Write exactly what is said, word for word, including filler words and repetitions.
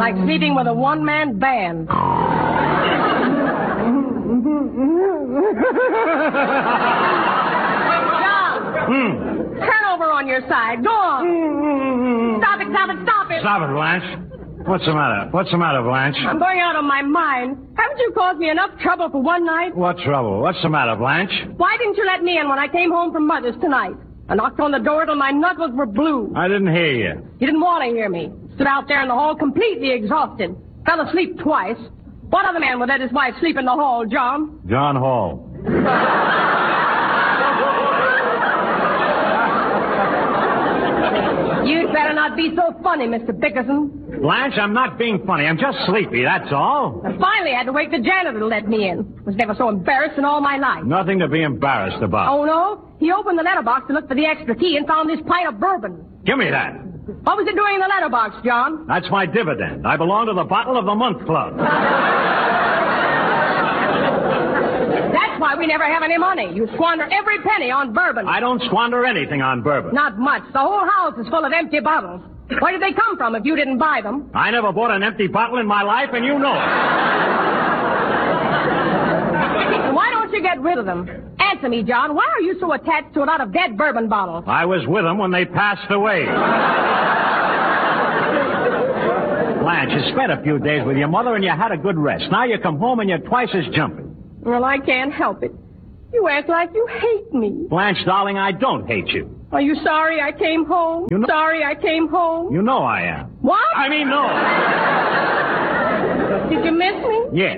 Like sleeping with a one-man band. John! Hmm. Turn over on your side. Go on. Stop it, stop it, stop it. Stop it, Blanche. What's the matter? What's the matter, Blanche? I'm going out of my mind. Haven't you caused me enough trouble for one night? What trouble? What's the matter, Blanche? Why didn't you let me in when I came home from Mother's tonight? I knocked on the door till my knuckles were blue. I didn't hear you. You didn't want to hear me. Stood out there in the hall completely exhausted. Fell asleep twice. What other man would let his wife sleep in the hall, John? John Hall. You'd better not be so funny, Mister Bickerson. Blanche, I'm not being funny. I'm just sleepy, that's all. I finally had to wake the janitor to let me in. Was never so embarrassed in all my life. Nothing to be embarrassed about. Oh, no? He opened the letterbox to look for the extra key and found this pint of bourbon. Give me that. What was it doing in the letterbox, John? That's my dividend. I belong to the Bottle of the Month Club. That's why we never have any money. You squander every penny on bourbon. I don't squander anything on bourbon. Not much. The whole house is full of empty bottles. Where did they come from if you didn't buy them? I never bought an empty bottle in my life, and you know it. Why don't you get rid of them? Answer me, John. Why are you so attached to a lot of dead bourbon bottles? I was with them when they passed away. Blanche, you spent a few days with your mother, and you had a good rest. Now you come home, and you're twice as jumpy. Well, I can't help it. You act like you hate me. Blanche, darling, I don't hate you. Are you sorry I came home? You know- Sorry I came home? You know I am. What? I mean, no. Did you miss me? Yeah.